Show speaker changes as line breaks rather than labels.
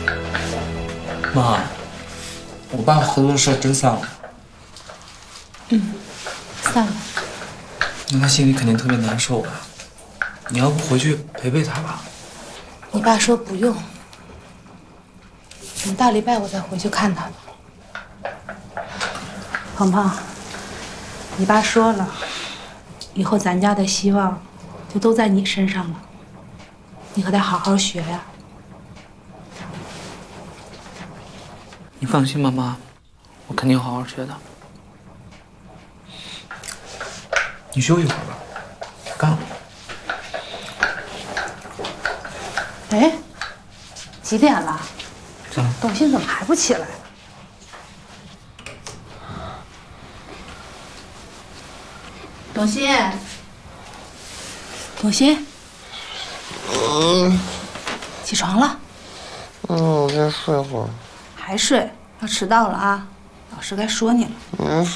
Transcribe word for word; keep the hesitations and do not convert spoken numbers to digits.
妈，我爸合作社真散了。
嗯，散了。
那他心里肯定特别难受吧？你要不回去陪陪他吧？
你爸说不用，等大礼拜我再回去看他吧。鹏鹏，你爸说了，以后咱家的希望就都在你身上了，你可得好好学呀。
你放心吧，妈，我肯定好好学的。你休息会儿吧，干了。
哎，几点了？
怎么？
董卿怎么还不起来？董卿，董卿，
嗯，
起床了。
嗯，我先睡会儿。
还睡？要迟到了啊！老师该说你了。
嗯，